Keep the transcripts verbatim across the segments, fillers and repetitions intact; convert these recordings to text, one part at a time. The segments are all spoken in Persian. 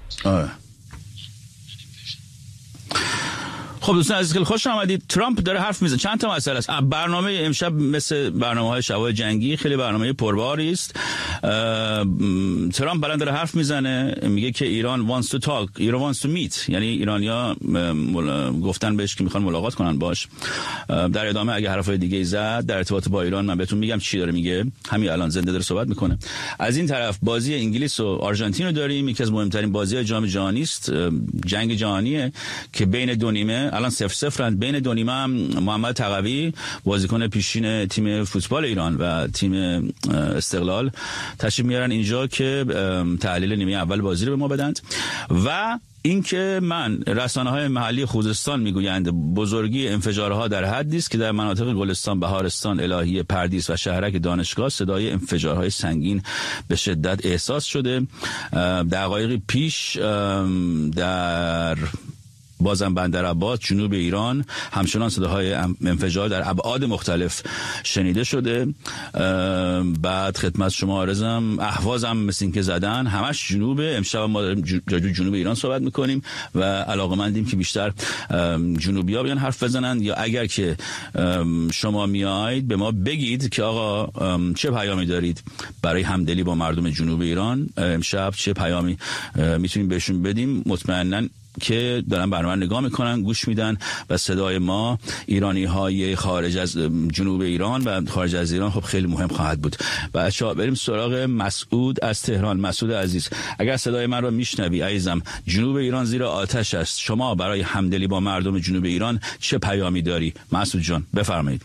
آه. خب دوستان عزیز خیلی خوش آمدید. ترامپ داره حرف میزنه، چند تا مسئله است. برنامه امشب مثل برنامه‌های شب‌های جنگی خیلی برنامه پرباری است. ترامپ برند داره حرف میزنه، میگه که ایران wants to talk، ایران wants to meet، یعنی ایرانیا گفتن بهش که میخوان ملاقات کنن باش. در ادامه اگه حرفای دیگه ای زد در ارتباط با ایران من بهتون میگم چی داره میگه. همین الان زنده داره صحبت میکنه. از این طرف بازی انگلیس و آرژانتین رو داریم، یکی از مهمترین بازی‌های جام جهانی است، جنگ جهانیه که بین دو نیمه الان صفر صفرند. بین دو نیمه هم محمد تقوی بازیکن پیشین تیم فوتبال ایران و تیم استقلال تشریف میارن اینجا که تحلیل نیمه اول بازی رو به ما بدند. و اینکه من رسانه‌های محلی خوزستان میگویند بزرگی انفجارها در حدی است که در مناطق گلستان، بهارستان، الهیه، پردیس و شهرک دانشگاه صدای انفجارهای سنگین به شدت احساس شده. دقایقی پیش در بازم بندرعباس جنوب ایران همچنان صداهای انفجار در ابعاد مختلف شنیده شده. بعد خدمت شما عرضم اهوازم مثل این که زدن همش جنوب. امشب ما داریم جنوب ایران صحبت میکنیم و علاقمندیم که بیشتر جنوبی‌ها بیان حرف بزنن، یا اگر که شما میایید به ما بگید که آقا چه پیامی دارید برای همدلی با مردم جنوب ایران، امشب چه پیامی میتونیم بهشون بدیم. مطمئناً که دارن برنامه نگاه میکنن، گوش میدن و صدای ما ایرانی های خارج از جنوب ایران و خارج از ایران خب خیلی مهم خواهد بود. بچه‌ها بریم سراغ مسعود از تهران. مسعود عزیز، اگر صدای من رو میشنوی عزیزم، جنوب ایران زیر آتش است. شما برای همدلی با مردم جنوب ایران چه پیامی داری؟ مسعود جان بفرمایید.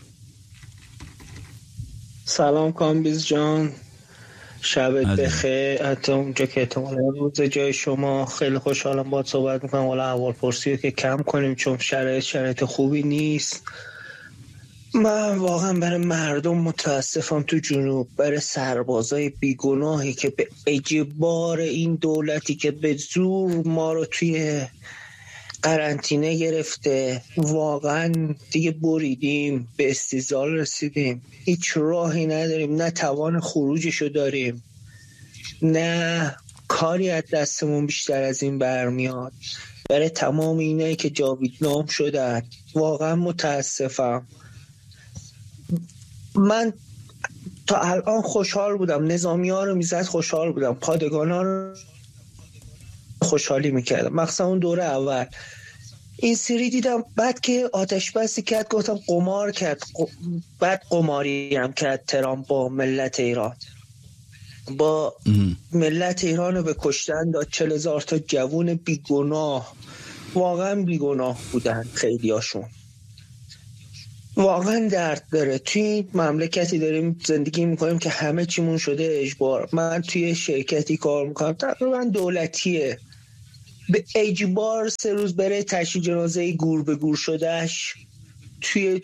سلام کامبیز جان، شبت بخیر. حتی اونجا که احتمالا روز جای شما. خیلی خوشحالم باهات صحبت میکنم. والا اول پرسی رو که کم کنیم چون شرایط شرایط خوبی نیست. من واقعا برای مردم متاسفم تو جنوب، برای سربازای بیگناهی که به اجبار این دولتی که به زور ما رو توی قرنطینه گرفته، واقعا دیگه بریدیم، به استیزال رسیدیم، هیچ راهی نداریم، نه توان خروجشو داریم، نه کاری از دستمون بیشتر از این برمیاد. برای تمام اینایی که جاویدنام شدن واقعا متاسفم. من تا الان خوشحال بودم، نظامی ها رو میزد خوشحال بودم، پادگان ها رو خوشحالی میکردم، مخصوصا اون دوره اول. این سری دیدم بعد که آتش بسی کرد گفتم قمار کرد. بعد قماری هم کرد ترامپ با ملت ایران، با ملت ایران رو به کشتن داد. چل هزار تا جوون بیگناه، واقعا بیگناه بودن خیلی هاشون. واقعا درد داره. توی مملکتی داریم زندگی میکنیم که همه چیمون شده اجبار. من توی شرکتی کار میکنم تقریبا دولتیه، به اجبار سه روز بره تشییع جنازه گور به گور شدهش. توی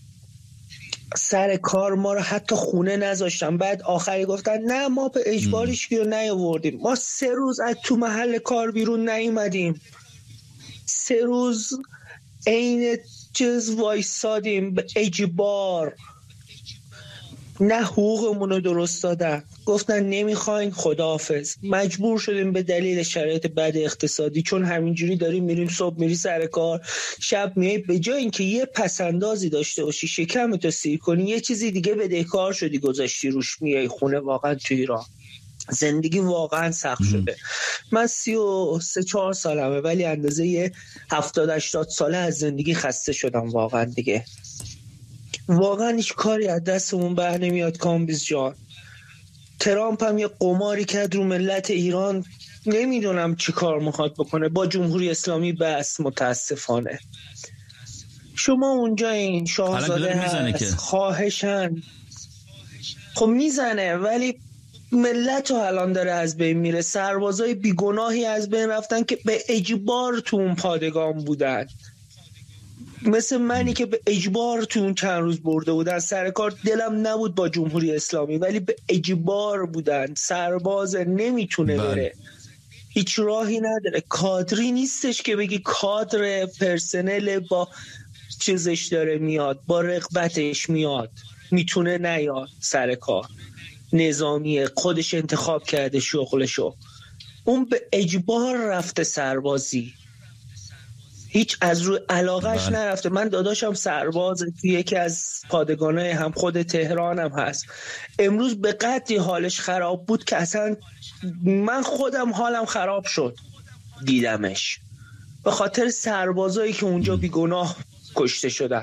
سر کار ما رو حتی خونه نذاشتن. بعد آخری گفتن نه ما به اجبارش رو نیاوردیم. ما سه روز از تو محل کار بیرون نیومدیم، سه روز عین چیز وایسادیم به اجبار. نه حقوقمون رو درست دادن، گفتن نمیخواین خداحافظ. مجبور شدیم به دلیل شرایط بد اقتصادی، چون همینجوری داریم میریم صبح میری سر کار، شب میای، به جای اینکه یه پسندازی داشته باشی شکمتو سیر کنی یه چیزی دیگه بدهکار شدی گذاشتی روش میای خونه. واقعا تو ایران زندگی واقعا سخت شده. من سی و سه چهار سالمه ولی اندازه یه هفتاد هشتاد ساله از زندگی خسته شدم واقعا دیگه. واقعا هیچ کاری از دستمون بر نمیاد کامبیز جان. ترامپ هم یه قماری کرد رو ملت ایران، نمیدونم چی کار میخواد بکنه. با جمهوری اسلامی بس متاسفانه. شما اونجا این شاهزاده هست خواهشن، خب میزنه ولی ملت رو الان داره از بین میره. سربازای بیگناهی از بین رفتن که به اجبار تو اون پادگان بودن، مثل منی که به اجبار تو اون چند روز برده بودن سر کار. دلم نبود با جمهوری اسلامی ولی به اجبار بودن. سرباز نمیتونه بره، هیچ راهی نداره. کادری نیستش که بگی کادر پرسنل با چیزش داره میاد، با رغبتش میاد، میتونه نیاد سر کار. نظامیه، خودش انتخاب کرده شغلشو. اون به اجبار رفته سربازی، هیچ از روی علاقهش بله. نرفته. من داداشم سرباز توی یکی از پادگانای هم خود تهران هم هست. امروز به قدری حالش خراب بود که اصلا من خودم حالم خراب شد دیدمش، به خاطر سربازایی که اونجا بیگناه کشته شدن.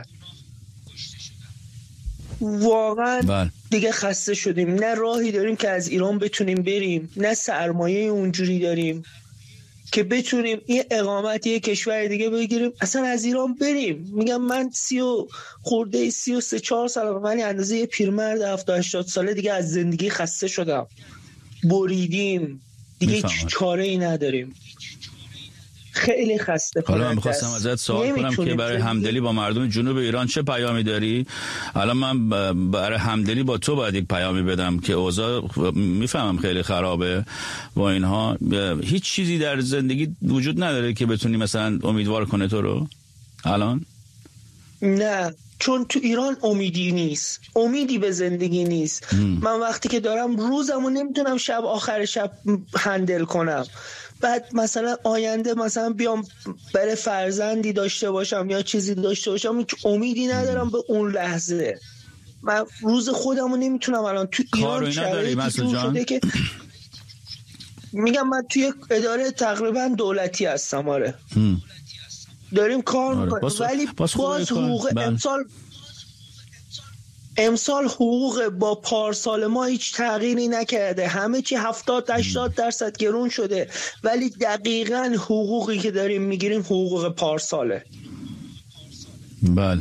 واقعا بله. دیگه خسته شدیم، نه راهی داریم که از ایران بتونیم بریم، نه سرمایه اونجوری داریم که بتونیم یه اقامت یه کشور دیگه بگیریم اصلا از ایران بریم. میگم من سی و خورده سی و سه چهار سالم، من اندازه یه پیرمرد هفتاد هشتاد ساله دیگه از زندگی خسته شدم، بریدیم دیگه، چاره ای نداریم، خیلی خسته کننده. حالا من می‌خواستم ازت سوال کنم که برای همدلی با مردم جنوب ایران چه پیامی داری؟ الان من برای همدلی با تو باید یک پیامی بدم که اوضاع میفهمم خیلی خرابه با اینها، هیچ چیزی در زندگی وجود نداره که بتونی مثلا امیدوار کنه تو رو الان؟ نه، چون تو ایران امیدی نیست، امیدی به زندگی نیست. هم. من وقتی که دارم روزمو نمیتونم شب آخر شب هندل کنم، بعد مثلا آینده مثلا بیام برای فرزندی داشته باشم یا چیزی داشته باشم، هیچ امیدی ندارم به اون لحظه. من روز خودمو نمیتونم الان تو ایران شرایطی جور شده که میگم من توی اداره تقریبا دولتی هستم. آره داریم کار میکنیم باز ولی باز, باز حقوق امسال امسال حقوق با پارسال ما هیچ تغییری نکرده، همه چی هفتاد هشتاد درصد گرون شده، ولی دقیقاً حقوقی که داریم میگیریم حقوق پارساله. بله.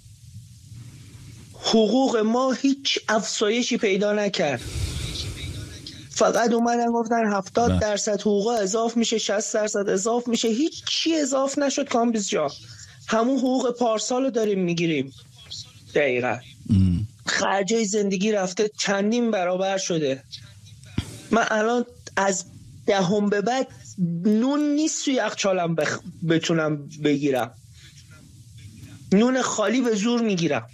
حقوق ما هیچ افزایشی پیدا نکرد، فقط اومدن گفتن هفتاد درصد حقوق اضاف میشه، شصت درصد اضاف میشه، هیچ چی اضاف نشد کامبیز جا، همون حقوق پارسالو داریم میگیریم. دقیقاً خرجای زندگی رفته چندین برابر شده. من الان از دهم به بعد نون نیست توی یخچالم بخ... بتونم بگیرم، نون خالی به زور میگیرم.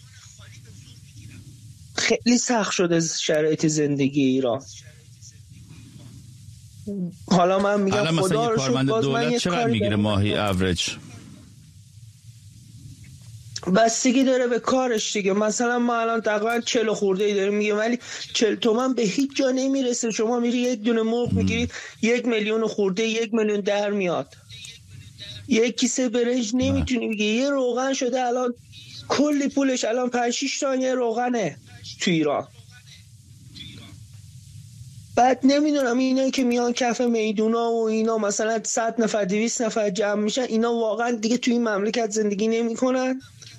خیلی سخت شده شرایط زندگی ایران. حالا من میگم خدا رو شکر باز من یه کاری میگیره ماهی اوریج؟ بستگی داره به کارش دیگه. مثلا ما الان تقریبا چهل خورده ای داریم میگه، ولی چهل تومن به هیچ جا نمیرسه. شما میری یک دونه مرغ میگیرید یک میلیون خورده، یک میلیون در میاد. یک کیسه برنج نمیتونی بگی. یه روغن شده الان کلی پولش الان پنج شش تا یه روغنه تو ایران. بعد نمیدونم اینا که میان کف میدونا و اینا مثلا صد نفر دویست نفر جمع میشن، اینا واقعا دیگه تو این مملکت زندگی نمیکنن،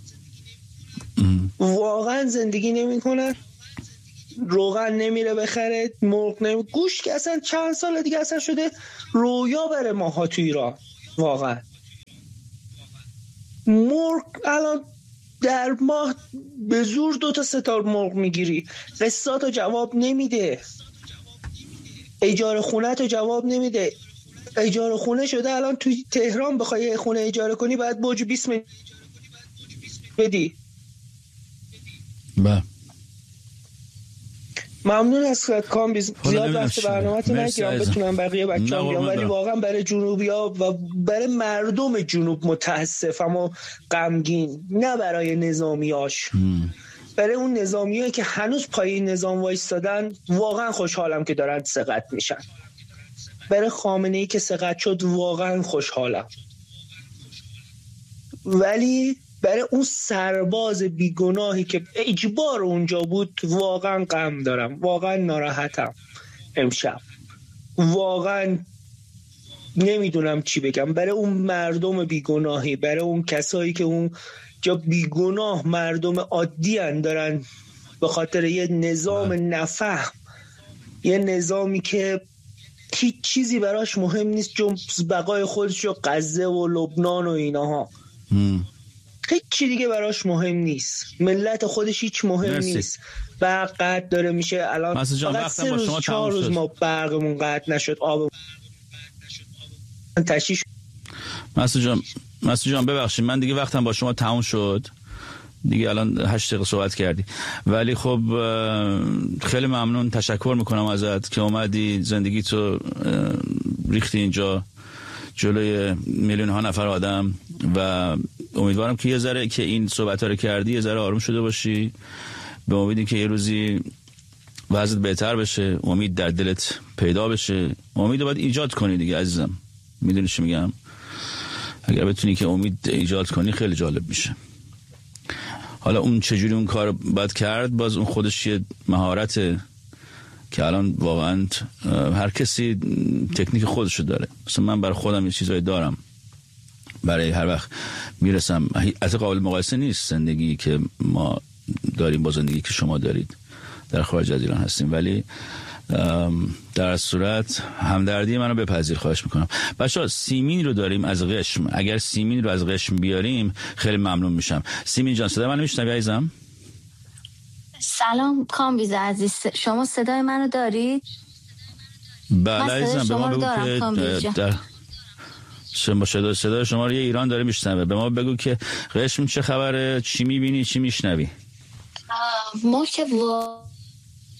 واقعا زندگی نمیکنن. روغن نمیره بخره، مرغ نمی گوشت که اصلا چند سال دیگه اصلا شده رویا بره ماها تو ایران. واقعا مرغ الان در ماه به زور دو تا سه تا مرغ میگیری، قسطاتو جواب نمیده، اجاره خونه تو جواب نمیده. اجاره خونه شده الان توی تهران بخوای خونه اجاره کنی باید بوج بیست میلیون بدی. با ممنون از کامبیز، زیاد وقت برنامه‌ت نگیرم بتونم بقیه بچه‌ها بیان، ولی واقعا برای جنوبی‌ها و برای مردم جنوب متاسفم و غمگین، نه برای نظامیاش. برای اون نظامیایی که هنوز پای نظام وایستادن واقعا خوشحالم که دارن سقط میشن. برای خامنه‌ای که سقط شد واقعا خوشحالم، ولی برای اون سرباز بیگناهی که اجبار اونجا بود واقعا غم دارم، واقعا ناراحتم امشب، واقعا نمیدونم چی بگم. برای اون مردم بیگناهی، برای اون کسایی که اون جا بیگناه مردم عادی هن دارن به خاطر یه نظام نفهم، یه نظامی که هیچ چیزی براش مهم نیست جز بقای خودش و غزه و لبنان و ایناها، هیچ چی دیگه براش مهم نیست، ملت خودش هیچ مهم مرسی. نیست. برق قطع داره میشه الان، فقط سه روز چهار روز ما برقمون قطع نشد، آبمون تشیش. مسعود جان مسعود جان ببخشید من دیگه وقتم با شما تموم شد دیگه، الان هشت دقیقه صحبت کردی، ولی خب خیلی ممنون، تشکر میکنم ازت که اومدی زندگی تو ریختی اینجا جلوی میلیون ها نفر آدم و امیدوارم که یه ذره که این صحبت ها رو کردی یه ذره آروم شده باشی، به امیدی که یه روزی وضعیت بهتر بشه، امید در دلت پیدا بشه. امید رو باید ایجاد کنی دیگه عزیزم، میدونی چی میگم؟ اگر بتونی که امید ایجاد کنی خیلی جالب میشه. حالا اون چجوری اون کار باید کرد، باز اون خودش یه مهارته که الان واقعا هر کسی تکنیک خودشو داره. مثلا من برای خودم یه چیزایی دارم، برای هر وقت میرسم، حتی قابل مقایسه نیست زندگی که ما داریم با زندگی که شما دارید در خارج از ایران هستیم، ولی در صورت همدردی منو بپذیر خواهش میکنم. بچه‌ها سیمین رو داریم از قشم، اگر سیمین رو از قشم بیاریم خیلی ممنون میشم. سیمین جان صدای منو میشنوی عزیزم؟ سلام کامبیز عزیز، شما صدای منو دارید؟ بله عزیزم، به ما بگو که در شما صدای صدای شما رو یه ایران داره میشنوه. به ما بگو که قشم چه خبره، چی میبینی چی میشنوی؟ ما که